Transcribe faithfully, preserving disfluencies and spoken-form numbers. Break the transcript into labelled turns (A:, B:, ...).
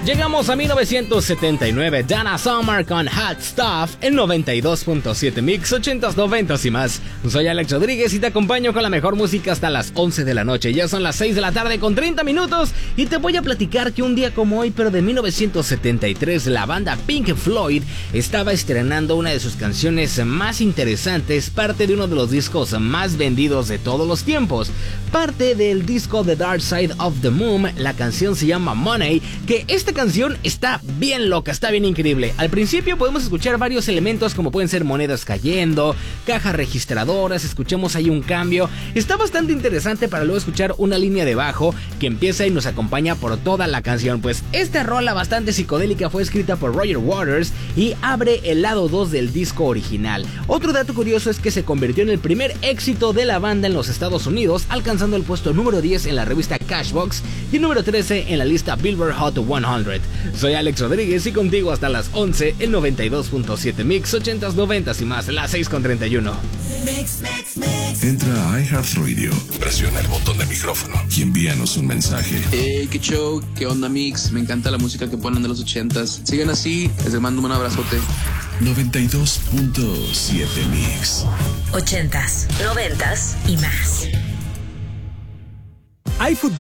A: Llegamos a mil novecientos setenta y nueve, Donna Summer con Hot Stuff, en noventa y dos punto siete Mix, ochentas, noventas y más. Soy Alex Rodríguez y te acompaño con la mejor música hasta las once de la noche. Ya son las seis de la tarde con treinta minutos y te voy a platicar que un día como hoy, pero de mil novecientos setenta y tres, la banda Pink Floyd estaba estrenando una de sus canciones más interesantes, parte de uno de los discos más vendidos de todos los tiempos. Parte del disco The Dark Side of the Moon, la canción se llama Money, que esta canción está bien loca, está bien increíble. Al principio podemos escuchar varios elementos como pueden ser monedas cayendo, cajas registradoras, escuchamos ahí un cambio. Está bastante interesante para luego escuchar una línea de bajo que empieza y nos acompaña por toda la canción. Pues esta rola bastante psicodélica fue escrita por Roger Waters y abre el lado dos del disco original. Otro dato curioso es que se convirtió en el primer éxito de la banda en los Estados Unidos, alcanzando el puesto número diez en la revista Cashbox y el número trece en la lista Billboard Hot cien. Soy Alex Rodríguez y contigo hasta las once en noventa y dos punto siete Mix, ochentas, noventas y más, las seis con treinta y uno.
B: Mix, mix, mix.
C: Entra a iHeartRadio, presiona el botón de micrófono y envíanos un mensaje.
D: Hey, qué show, qué onda Mix, me encanta la música que ponen de los ochentas. Sigan así, les mando un abrazote.
C: noventa y dos punto siete Mix.
B: Ochentas, noventas y más.
E: iFood